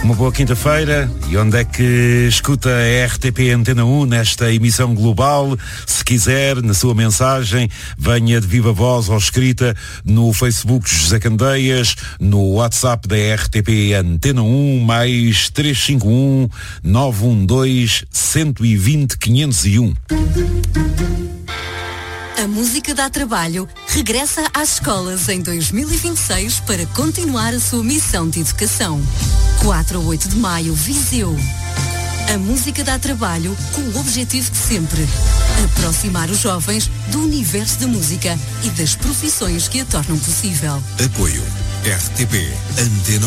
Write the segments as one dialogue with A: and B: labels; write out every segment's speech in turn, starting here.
A: Uma boa quinta-feira. E onde é que escuta a RTP Antena 1 nesta emissão global? Se quiser, na sua mensagem, venha de viva voz ou escrita no Facebook José Candeias, no WhatsApp da RTP Antena 1, mais 351 912 120 501.
B: A música dá trabalho regressa às escolas em 2026 para continuar a sua missão de educação. 4 a 8 de maio, Viseu. A música dá trabalho com o objetivo de sempre aproximar os jovens do universo da música e das profissões que a tornam possível.
C: Apoio RTP Antena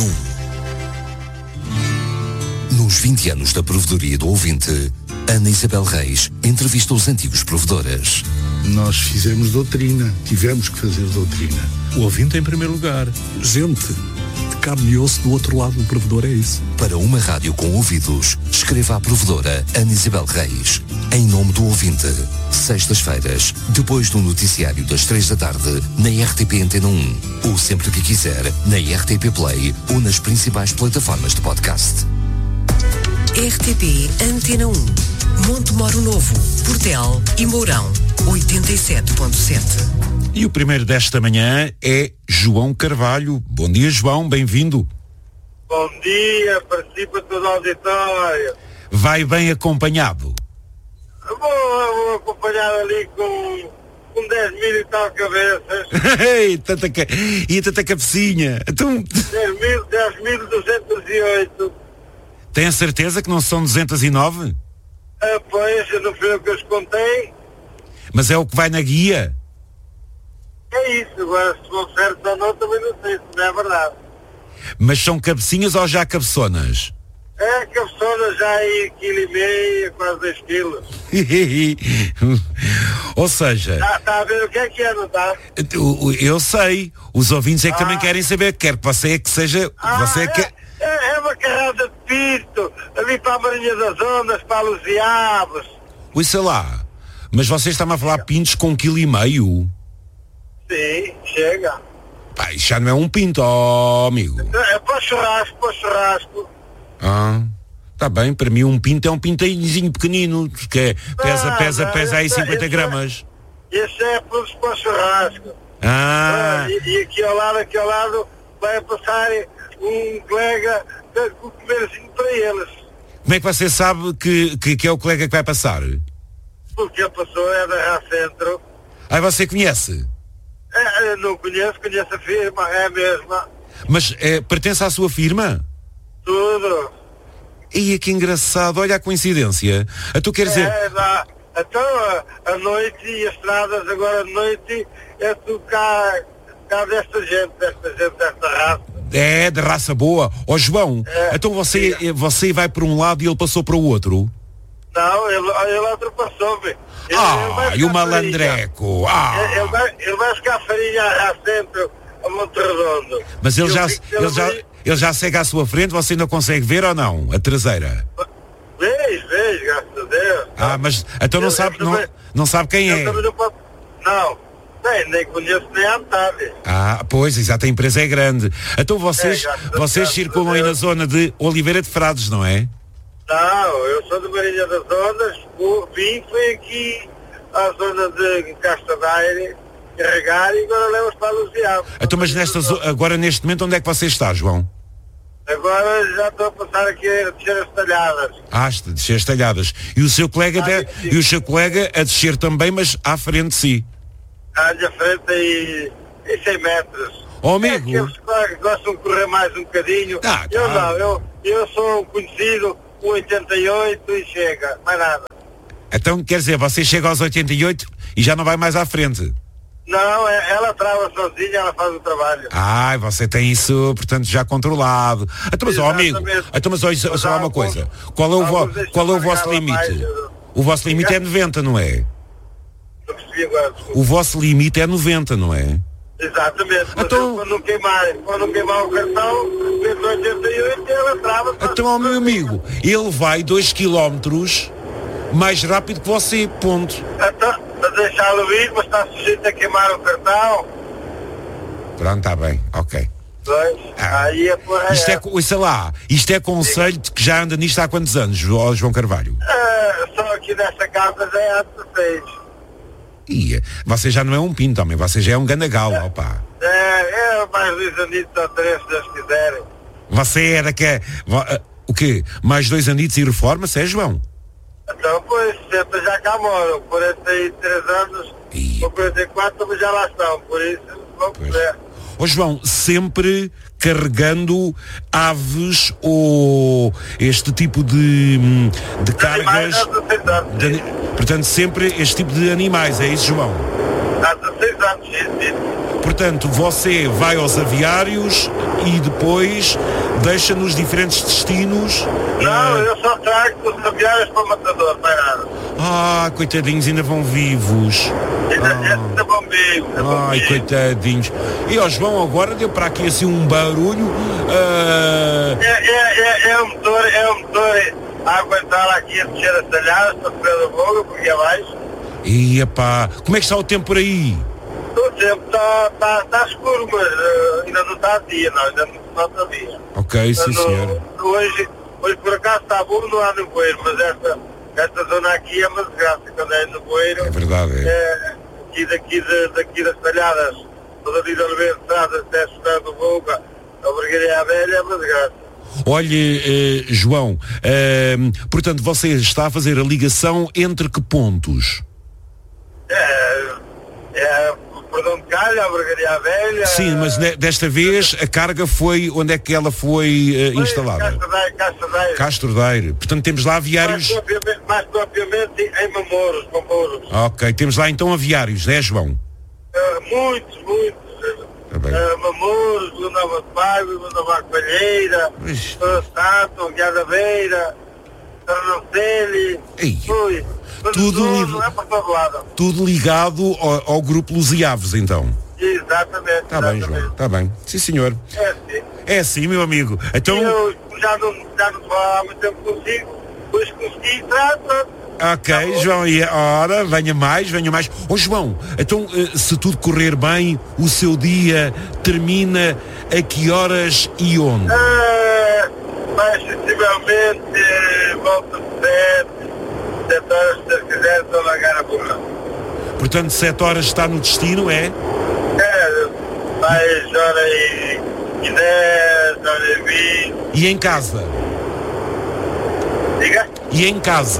C: 1. Nos 20 anos da provedoria do ouvinte, Ana Isabel Reis entrevista os antigos provedoras.
D: Nós fizemos doutrina, tivemos que fazer doutrina.
E: O ouvinte em primeiro lugar.
F: Gente de carne e osso do outro lado do provedor, é isso.
C: Para uma rádio com ouvidos, escreva à provedora Ana Isabel Reis. Em nome do ouvinte. Sextas-feiras, depois do noticiário das 3 da tarde, na RTP Antena 1. Ou sempre que quiser, na RTP Play ou nas principais plataformas de podcast.
B: RTP Antena 1. Montemoro Novo, Portel e Mourão, 87.7.
A: E o primeiro desta manhã é João Carvalho. Bom dia, João, bem-vindo.
G: Bom dia, participa todo o auditório.
A: Vai bem acompanhado?
G: Vou acompanhar ali com 10 mil e tal cabeças.
A: E tanta cabecinha. Então...
G: 10.208.
A: Tem a certeza que não são 209?
G: Pois, não fui eu que os contei.
A: Mas é o que vai na guia?
G: É isso, agora se for certo ou não, também não sei, se não é verdade.
A: Mas são cabecinhas ou já cabeçonas?
G: É, cabeçonas já aí, 1,5 kg, quase 2 quilos.
A: Ou seja...
G: Está a ver o que é, não está?
A: Eu sei, os ouvintes é que também querem saber, quer que você é que seja...
G: É uma carrada de pito, ali para a Marinha das Ondas, para a Luz e Aves.
A: Ui, sei lá, mas vocês estão a falar pintos com 1,5 kg?
G: Sim, chega.
A: Pá, isso já não é um pinto, amigo.
G: É para churrasco.
A: Tá bem, para mim um pinto é um pintainhozinho pequenino, que pesa aí 50 gramas.
G: Esse é para o churrasco. E aqui ao lado vai passar um colega com o comerzinho para eles.
A: Como é que você sabe que é o colega que vai passar?
G: Porque ele passou, é da Rá Centro.
A: Você conhece?
G: Não conheço a firma, é a mesma.
A: Mas pertence à sua firma?
G: Tudo.
A: E que engraçado, olha a coincidência. Tu quer dizer...
G: Então, a noite e as estradas agora de noite é tudo cá desta gente, desta raça.
A: É, de raça boa. João, então você vai para um lado e ele passou para o outro?
G: Não, ele ultrapassou-me.
A: E o malandreco.
G: Ele vai buscar farinha a centro, a Monte Redondo.
A: Mas ele já segue à sua frente, você ainda consegue ver ou não? A traseira?
G: Vejo, graças a Deus.
A: Mas então não sabe quem é?
G: Não. Nem conheço nem a metade.
A: Pois, exato, a empresa é grande. Então vocês circulam aí na zona de Oliveira de Frades, não é?
G: Não, eu sou de Marinha das Ondas, fui aqui à zona de Casta Daire, carregar e agora levo para a Luziado.
A: Então, mas agora neste momento onde é que você está, João?
G: Agora já estou a passar aqui a descer as talhadas.
A: Descer as talhadas. E o seu colega a descer também, mas à frente de si?
G: À minha frente e 100 metros.
A: Amigo.
G: Aqueles que gostam de correr mais um bocadinho. Eu sou um conhecido, 88 e chega, mais nada.
A: Então quer dizer, você chega aos 88 e já não vai mais à frente?
G: Não, ela trava sozinha, ela faz o trabalho.
A: Você tem isso, portanto, já controlado. Então, mas amigo, olha só uma coisa. Qual é o vosso limite? O vosso limite é 90, não é?
G: Não percebi agora.
A: O vosso limite é 90, não é?
G: Exatamente. Então, quando não queimar o cartão, meto 88 e ela trava.
A: Então, meu amigo, ele vai 2 km mais rápido que você, ponto.
G: Então, a deixá-lo ir, mas está sujeito a queimar o cartão.
A: Pronto, está bem, ok.
G: Pois, aí é por aí.
A: Isto é conselho de que já anda nisto há quantos anos, João Carvalho?
G: Só aqui nesta casa já é há 16.
A: Ia, você já não é um pinto, homem, você já é um gandagalo, opa.
G: É mais 2 anitos ou 3, se Deus quiserem.
A: Você era que é... O quê? Mais 2 anitos e reforma-se, é, João?
G: Então, pois, sempre já cá moram. 43 anos, ou 44, mas já lá estão. Por isso, vamos ver.
A: Ó João, sempre carregando aves ou este tipo de cargas... Portanto, sempre este tipo de animais, é isso, João?
G: Há 16 anos, sim.
A: Portanto, você vai aos aviários e depois deixa nos diferentes destinos...
G: Não, eu só trago os aviários para o matador, não é nada.
A: Coitadinhos, ainda vão vivos.
G: Ainda vão vivos.
A: Ai, coitadinhos. E ó João, agora deu para aqui assim um barulho...
G: É o motor a aguentar aqui a descer as talhadas para subir a boga, porque abaixo.
A: E epá, como é que está o tempo por aí?
G: O tempo está escuro, mas ainda não está dia, não, ainda não está dia.
A: Ok, sim senhor.
G: Hoje por acaso está bom, não há nevoeiro, mas esta zona aqui é uma desgraça, quando é nevoeiro.
A: É verdade,
G: Daqui das talhadas, toda a vida de Estrada até a Cidade do Boga, a Brigaria Velha é uma desgraça.
A: Olhe, João, portanto, você está a fazer a ligação entre que pontos?
G: Perdão de Calha, a Brigaria Velha...
A: Sim, mas desta vez a carga foi... Onde é que ela foi instalada? Castro Daire. Portanto, temos lá aviários...
G: Mais propriamente em Mamouros, com Mouros.
A: Ok, temos lá então aviários, é, João?
G: Muitos. Mamouros, Nova de Paiva, Nova Coalheira, Santo, Guiada Beira, Tarnancelli...
A: Tudo ligado ao grupo Luziaves, então.
G: Exatamente.
A: Está bem, João, está bem. Sim, senhor. É assim, meu amigo. Então...
G: Eu já não há muito tempo consigo, pois consegui entrar,
A: Ok, João, e ora, venha mais. Ó João, então, se tudo correr bem, o seu dia termina a que horas e onde?
G: Mais sensivelmente, volta de 7 horas, se quiser, estou a largar a burra.
A: Portanto, 7 horas está no destino, é?
G: Mais hora e 10, hora e 20.
A: E em casa?
G: Diga?
A: E em casa?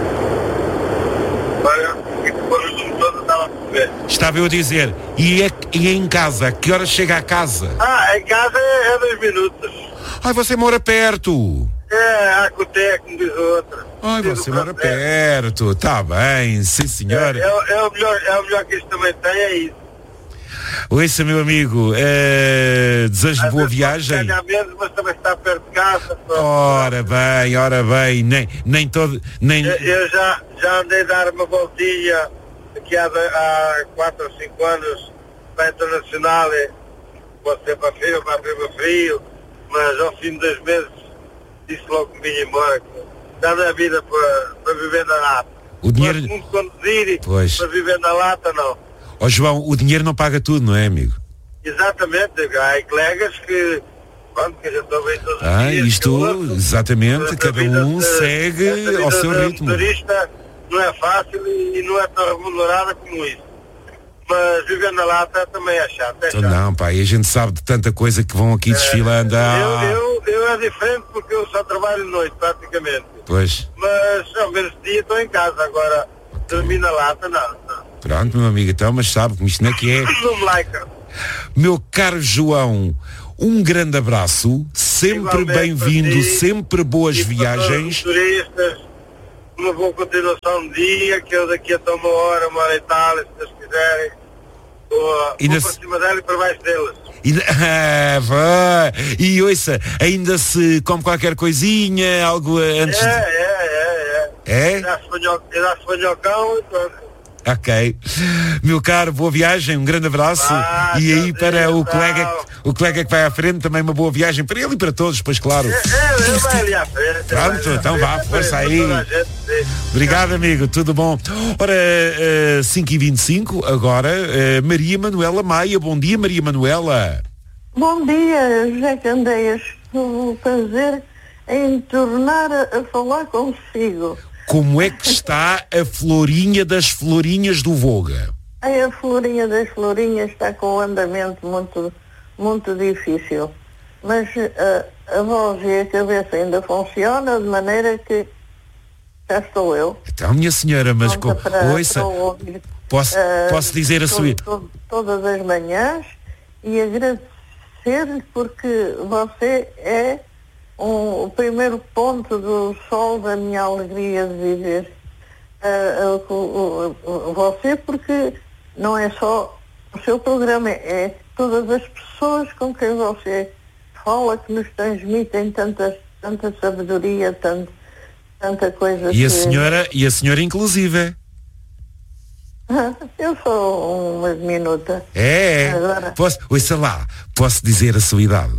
G: Olha, o todo estava a perceber.
A: Estava eu a dizer, e em casa? Que horas chega a casa?
G: Em casa é 2 minutos.
A: Ai, você mora perto.
G: A Coté, como diz o outro.
A: Ai, você mora perto. Tá bem, sim senhor.
G: É o melhor que isto também tem, é isso.
A: Ouça, meu amigo, desejo boa viagem.
G: Menos, mas também está perto de casa.
A: Ora bem, nem todo...
G: Eu já andei a dar uma voltinha aqui há 4 ou 5 anos para a Internacional, pode ser para frio, mas ao fim de 2 meses disse logo que me vinha embora. Dá a vida para viver na lata.
A: O dinheiro...
G: Não conduzir para viver na lata, não.
A: Ó João, o dinheiro não paga tudo, não é, amigo?
G: Exatamente, há colegas que já estão bem todos os dias.
A: Isto, exatamente, cada um segue ao seu ritmo.
G: O turista não é fácil e não é tão remunerada como isso. Mas viver na lata também é chato.
A: Não, pá, e a gente sabe de tanta coisa que vão aqui desfilando.
G: Eu é diferente porque eu só trabalho de noite, praticamente.
A: Pois.
G: Mas ao menos dia estou em casa, agora dormir na lata, não.
A: Pronto, meu amigo, então, mas sabe como isto não é que é. Meu caro João, um grande abraço, sempre bem-vindo, sempre boas viagens.
G: Turistas, uma boa continuação de dia, que eu daqui a uma hora e tal, se Deus quiserem, vou para cima dela e para baixo delas.
A: E ouça, ainda se come qualquer coisinha, algo antes
G: É? Dá-se banhocão e pronto.
A: Ok. Meu caro, boa viagem, um grande abraço. E aí para o colega que vai à frente, também uma boa viagem para ele e para todos, pois claro.
G: Ele vai ali à frente.
A: Pronto, então vá, força aí. Obrigado, amigo, tudo bom. Ora, 5h25, agora, Maria Manuela Maia. Bom dia, Maria Manuela.
H: Bom dia, José Candeias. O prazer em tornar a falar consigo.
A: Como é que está a florinha das florinhas do Voga?
H: A florinha das florinhas está com um andamento muito, muito difícil. Mas a voz e a cabeça ainda funcionam, de maneira que já estou eu.
A: Então, minha senhora, mas ouça, posso dizer a sua...
H: Todas as manhãs, e agradecer-lhe porque você é o primeiro ponto do sol da minha alegria de viver. Você, porque não é só o seu programa, é todas as pessoas com quem você fala que nos transmitem tanta sabedoria, tanta coisa.
A: E a senhora inclusive?
H: Eu sou uma diminuta.
A: Agora... Posso dizer a sua idade?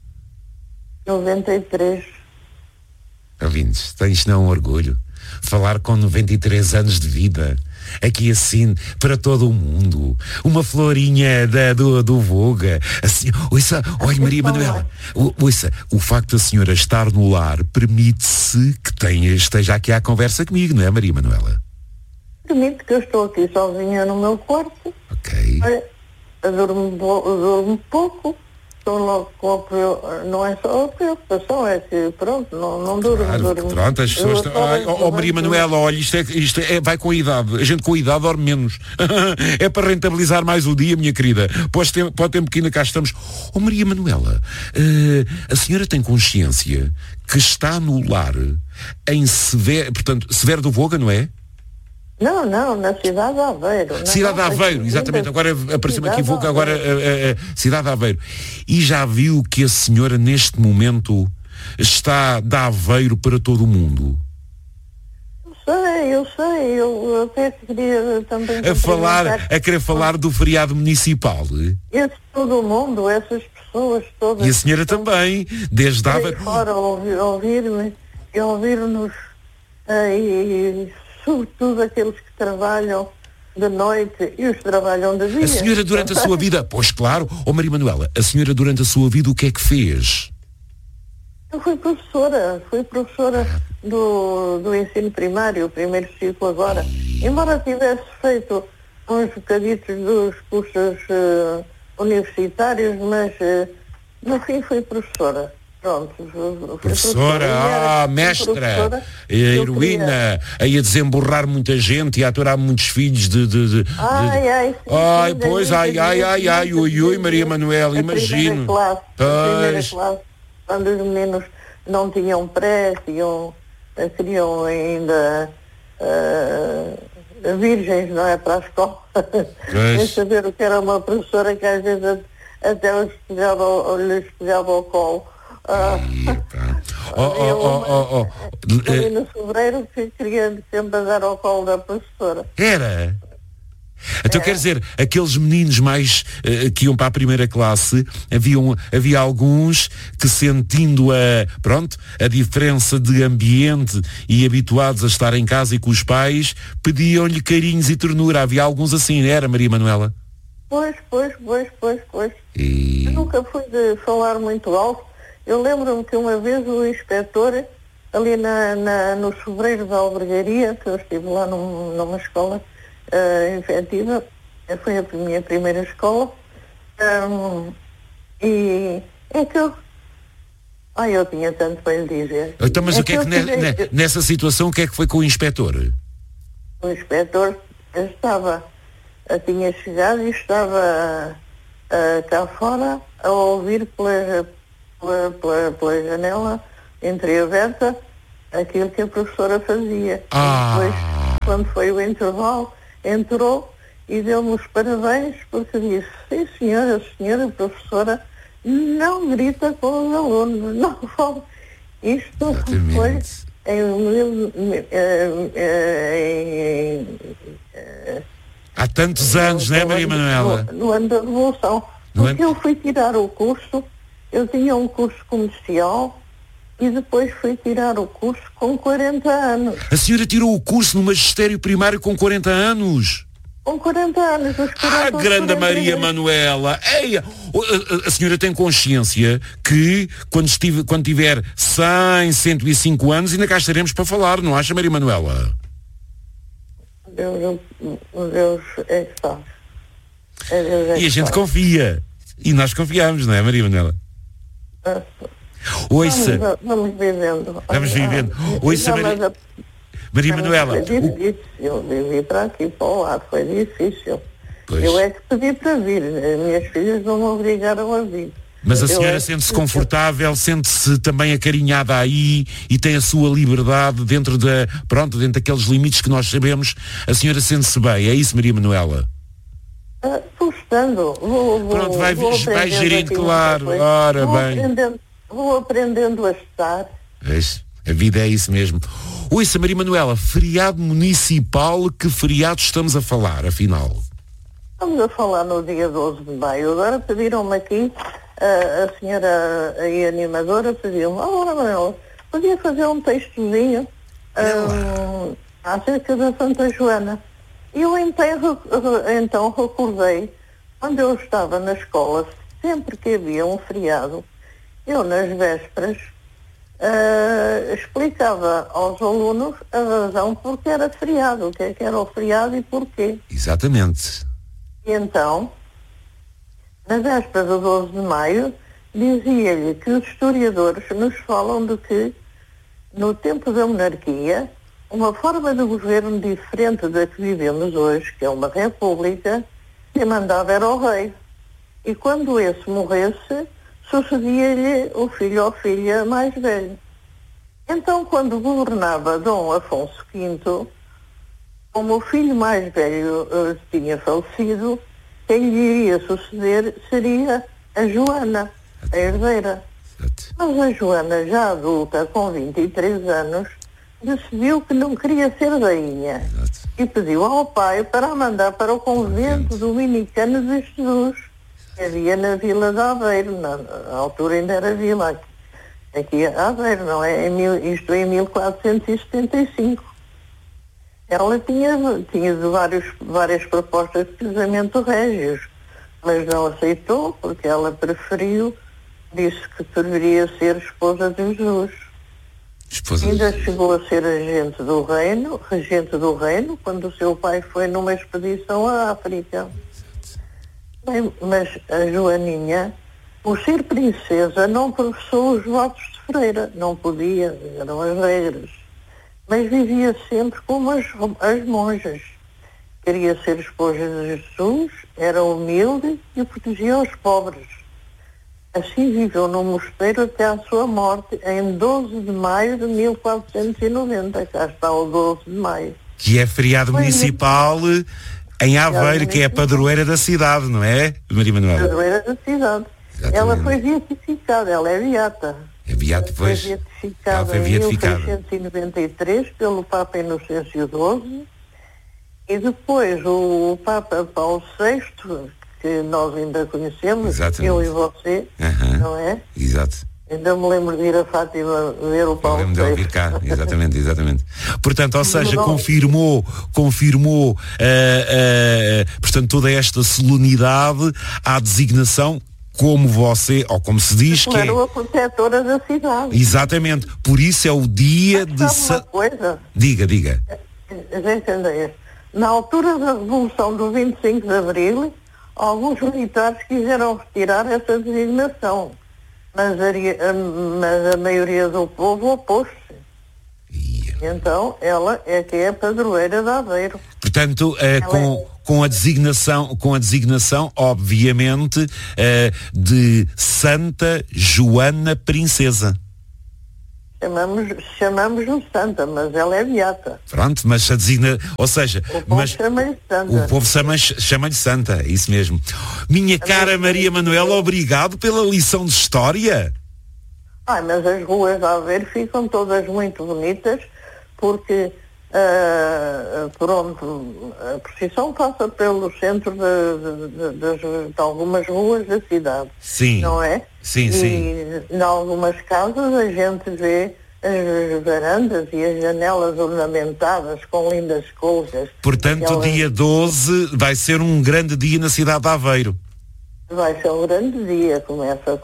H: 93.
A: Ouvintes, tens não um orgulho? Falar com 93 anos de vida, aqui assim, para todo o mundo. Uma florinha do Voga. Assim, ouça, olha, Maria Manuela, ouça, o facto da senhora estar no lar permite-se que esteja aqui à conversa comigo, não é, Maria Manuela?
H: Permite, que eu estou aqui sozinha no meu quarto.
A: Ok.
H: Eu durmo pouco. Logo, não é só a preocupação, é que pronto, não durmo.
A: Pronto, as pessoas Maria Manuela, olha, isto vai com a idade, a gente com a idade dorme menos. É para rentabilizar mais o dia, minha querida. Pode tempo que ainda cá estamos. Maria Manuela, a senhora tem consciência que está no lar em Severo do Voga, não é?
H: Não, na cidade de Aveiro.
A: Cidade de Aveiro, exatamente. Agora apareceu-me aqui Voga, agora cidade de Aveiro. E já viu que a senhora neste momento está de Aveiro para todo o mundo?
H: Eu sei, eu até queria também...
A: A querer falar do feriado municipal.
H: Todo o mundo, essas pessoas todas...
A: E a senhora também, desde Aveiro...
H: fora ouvir-me e ouvir-nos e... sobretudo aqueles que trabalham de noite e os que trabalham de dia.
A: A senhora durante a sua vida, pois claro, Maria Manuela, a senhora durante a sua vida o que é que fez?
H: Eu fui professora do ensino primário, o primeiro ciclo agora. Embora tivesse feito uns bocaditos dos cursos universitários, mas no fim fui professora. Pronto,
A: professora, mestra, heroína, aí a desemborrar muita gente e a aturar muitos filhos Maria Manuela, imagino.
H: Primeira classe, quando os meninos não tinham pré, queriam ainda virgens, não é, para a escola. Sem saber o que era uma professora que às vezes até lhes pegava ao colo. Ali no fevereiro que queria sempre andar ao colo da professora.
A: Era? Então quer dizer, aqueles meninos mais que iam para a primeira classe, havia alguns que, sentindo a diferença de ambiente e habituados a estar em casa e com os pais, pediam-lhe carinhos e ternura. Havia alguns assim, não era, Maria Manuela?
H: Pois. Eu nunca fui de falar muito alto. Eu lembro-me que uma vez o inspetor, ali nos Sobreiros da Albergaria, que eu estive lá numa escola efetiva, foi a minha primeira escola, e é que eu tinha tanto para lhe dizer.
A: Então, mas o que é que nessa situação, o que é que foi com o inspetor?
H: O inspetor tinha chegado e estava cá fora a ouvir pela janela entreaberta aquilo que a professora fazia. Depois, quando foi o intervalo, entrou e deu-me os parabéns porque disse: sim senhora professora, não grita com os alunos, não fala. Isto foi
A: há tantos anos, não é, Maria Manuela?
H: No ano da Revolução. Porque eu fui tirar o curso, eu tinha um curso comercial e depois fui tirar o curso com 40 anos.
A: A senhora tirou o curso no magistério primário com 40 anos?
H: Com 40 anos.
A: Grande Maria Manuela. Ei, a senhora tem consciência que quando tiver 100, 105 anos ainda cá estaremos para falar, não acha, Maria Manuela?
H: Deus é que sabe.
A: E a gente confia. E nós confiamos, não é, Maria Manuela? Ouça.
H: Vamos vivendo.
A: Ouça, Maria Manuela.
H: Foi difícil. Vivi para aqui, para o lado. Foi difícil.
A: Pois.
H: Eu é que pedi para vir. As minhas filhas não me obrigaram a vir.
A: Mas a senhora sente-se confortável, sente-se também acarinhada aí e tem a sua liberdade dentro daqueles limites que nós sabemos. A senhora sente-se bem, é isso, Maria Manuela?
H: Estou estando.
A: Vai gerindo, claro. Ora bem.
H: Vou aprendendo a estar.
A: A vida é isso mesmo. Ouça, Maria Manuela, feriado municipal, que feriado estamos a falar, afinal?
H: Estamos a falar no dia 12 de maio. Agora pediram-me aqui, a senhora aí animadora pediu-me, Manuela, podia fazer um textozinho acerca da Santa Joana. E eu então recordei, quando eu estava na escola, sempre que havia um feriado, eu nas vésperas explicava aos alunos a razão porque era feriado, o que é que era o feriado e porquê.
A: Exatamente.
H: E então, na véspera do 12 de maio, dizia-lhe que os historiadores nos falam de que, no tempo da monarquia, uma forma de governo diferente da que vivemos hoje, que é uma república, quem mandava era o rei. E quando esse morresse, sucedia-lhe o filho ou filha mais velho. Então, quando governava Dom Afonso V, como o filho mais velho tinha falecido, quem lhe iria suceder seria a Joana, a herdeira. Mas a Joana, já adulta, com 23 anos, decidiu que não queria ser rainha. E pediu ao pai para a mandar para o convento dominicano de Jesus, que havia na Vila de Aveiro. Na altura ainda era vila, aqui Aveiro, não é? Isto em 1475. Ela tinha várias propostas de casamento régios, mas não aceitou porque ela disse que preferia ser esposa de Jesus. Ainda chegou a ser regente do reino, quando o seu pai foi numa expedição à África. Bem, mas a Joaninha, por ser princesa, não professou os votos de freira, não podia, eram as regras. Mas vivia sempre como as monjas. Queria ser esposa de Jesus, era humilde e protegia os pobres. Assim viveu no mosteiro até à sua morte, em 12 de maio de 1490. Cá está o 12 de maio.
A: Que é feriado municipal em Aveiro, que é a padroeira da cidade, não é, Maria Manuela?
H: Padroeira da cidade. Exatamente. Ela foi beatificada, ela é beata.
A: É beata, pois.
H: Foi beatificada em 1693 pelo Papa Inocêncio XII e depois o Papa Paulo VI, que nós ainda conhecemos, exatamente, eu e você, não é?
A: Exato.
H: Ainda me lembro de ir a Fátima ver o Paulo VI.
A: De ouvir cá, exatamente. Portanto, ou seja, confirmou portanto, toda esta solenidade à designação, como você, ou como se diz, que é
H: a protetora da cidade.
A: Exatamente. Por isso é o dia de...
H: Uma coisa?
A: Diga.
H: Já entendeste? Na altura da Revolução do 25 de Abril, alguns militares quiseram retirar essa designação, mas a maioria do povo opôs-se. Então, ela é que é a padroeira de Aveiro.
A: Portanto, com a designação, obviamente, de Santa Joana Princesa.
H: Chamamos-no Santa, mas ela é beata.
A: Pronto, mas a designa... Ou seja...
H: O povo chama-lhe Santa.
A: O povo chama-lhe Santa, é isso mesmo. Minha cara Maria Manuela, obrigado pela lição de história.
H: Mas as ruas de Aveiro ficam todas muito bonitas, porque, a procissão passa pelo centro de algumas ruas da cidade.
A: Sim.
H: Não é?
A: Sim.
H: E em algumas casas a gente vê as varandas e as janelas ornamentadas com lindas coisas.
A: Portanto, dia 12 vai ser um grande dia na cidade de Aveiro.
H: Vai ser um grande dia, começa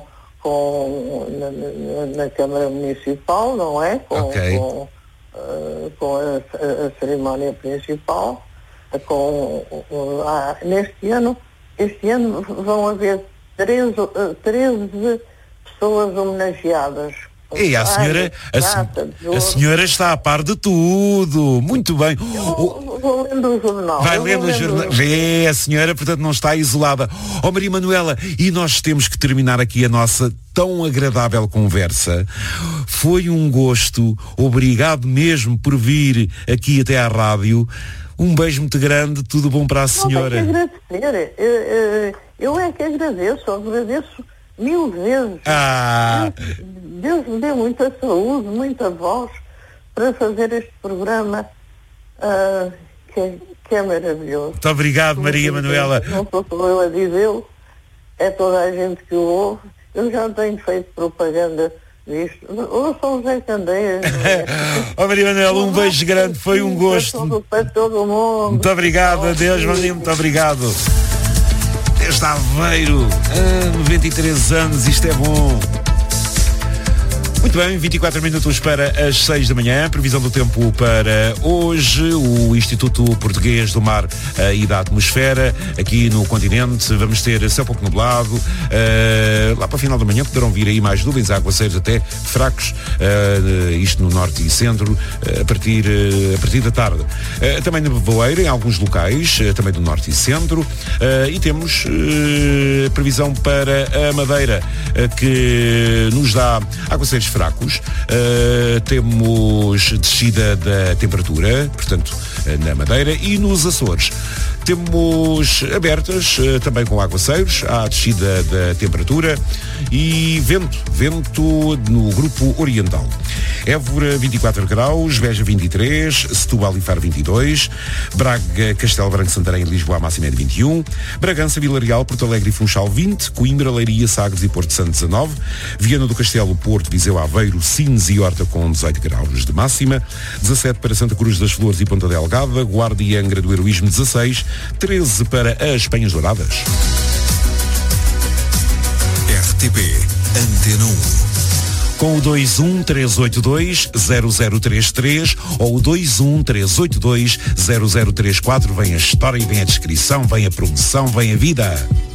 H: na Câmara Municipal, não é? Com a cerimónia principal. Este ano vão haver 13 pessoas homenageadas.
A: E a senhora está a par de tudo. Muito bem.
H: Vou lendo o jornal.
A: Vai lendo o jornal. Vê, a senhora, portanto, não está isolada. Maria Manuela, e nós temos que terminar aqui a nossa tão agradável conversa. Foi um gosto. Obrigado mesmo por vir aqui até à rádio. Um beijo muito grande. Tudo bom para a senhora.
H: Não, é que agradecer. Eu é que agradeço mil vezes. Deus me deu muita saúde, muita voz para fazer este programa que é maravilhoso.
A: Muito obrigado, Maria Manuela.
H: Não sou eu a dizê-lo, é toda a gente que o ouve. Eu já tenho feito propaganda disto. Eu sou o Zé Candeias.
A: Maria Manuela, um beijo grande, foi um gosto.
H: Para todo mundo.
A: Muito obrigado, adeus, Maria, muito obrigado. Desde Aveiro, 93 anos, isto é bom. Muito bem, 24 minutos para as 6 da manhã, previsão do tempo para hoje, o Instituto Português do Mar e da Atmosfera, aqui no continente, vamos ter céu pouco nublado, lá para o final da manhã poderão vir aí mais nuvens, aguaceiros até fracos, isto no norte e centro, a partir da tarde. Também nevoeiro em alguns locais, também do norte e centro, e temos previsão para a Madeira, que nos dá aguaceiros fracos, temos descida da temperatura, portanto, na Madeira, e nos Açores temos abertas, também com aguaceiros, há descida da temperatura e vento no grupo oriental. Évora 24 graus, Beja 23, Setúbal e Faro 22, Braga, Castelo Branco, Santarém e Lisboa, a máxima é de 21, Bragança, Vila Real, Porto Alegre e Funchal 20, Coimbra, Leiria, Sagres e Porto Santo 19, Viana do Castelo, Porto, Viseu, Aveiro, Sines e Horta com 18 graus de máxima, 17 para Santa Cruz das Flores e Ponta Delgada, Guarda e Angra do Heroísmo 16, 13 para as Penhas Douradas.
C: RTP Antena 1.
A: Com o 213820033 ou o 213820034 vem a história e vem a descrição, vem a promoção, vem a vida.